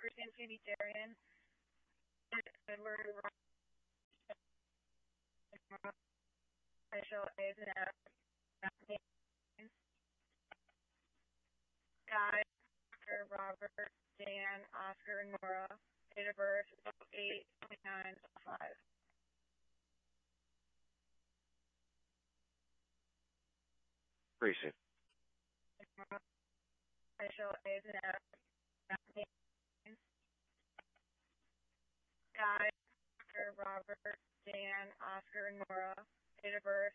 Christian Vegetarian, Edward Rachel A's and F, Guy, Oscar, Robert, Dan, Oscar, Nora, date of birth 8/29/5. Precinct. Rachel A's and F, Guy, Oscar, Robert, Dan, Oscar, Nora, date of birth